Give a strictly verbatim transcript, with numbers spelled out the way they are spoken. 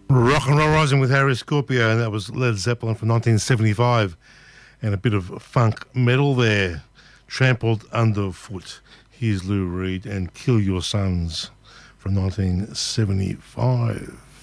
Rock and Roll Rising with Harry Scorpio, and that was Led Zeppelin from nineteen seventy-five, and a bit of funk metal there, Trampled Underfoot. Here's Lou Reed and Kill Your Sons from nineteen seventy-five.